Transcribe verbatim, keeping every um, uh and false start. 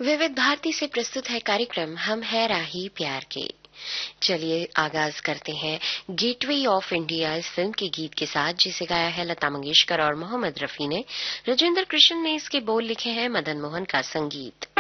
विविध भारती से प्रस्तुत है कार्यक्रम हम है राही प्यार के। चलिए आगाज करते हैं गेटवे ऑफ इंडिया इस फिल्म के गीत के साथ, जिसे गाया है लता मंगेशकर और मोहम्मद रफी ने। राजेंद्र कृष्ण ने इसके बोल लिखे हैं, मदन मोहन का संगीत।